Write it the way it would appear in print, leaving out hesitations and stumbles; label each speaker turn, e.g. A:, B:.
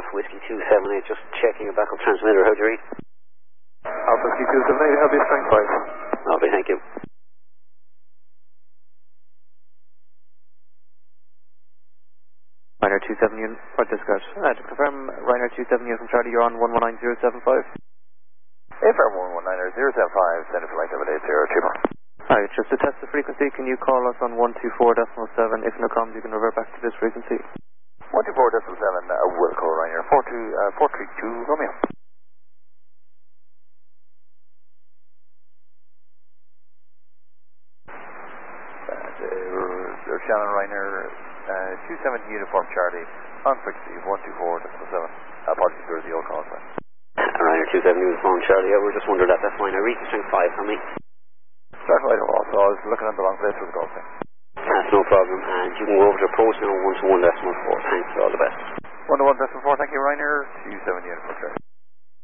A: Whiskey 278, just checking a backup transmitter. How'd you read?
B: Alpha Whiskey 278, heavy strength 5.
A: Lovely, thank you.
B: Ryanair 27 unit, for discuss. To confirm, Ryanair 27 unit from Charlie, you're on 119075.
C: AFR 119075, send it for flight level 80, Trooper.
B: Alright, just to test the frequency, can you call us on 124.7? If no comms, you can revert back to this frequency.
C: 124.7, will call Ryanair 432 Romeo. Shannon Ryanair 270 uniform Charlie on frequency 124.7. Apologies for the old call sign.
A: Ryanair 270 uniform Charlie, we're just wondering that that's fine. I read the strength 5 for me.
C: Start right off, so I was looking at the wrong place for the call sign.
A: That's no problem, and you can go over to approach now 121.4. Thanks, all the best.
C: 121.4, thank you Ryanair 27 uniform Charlie.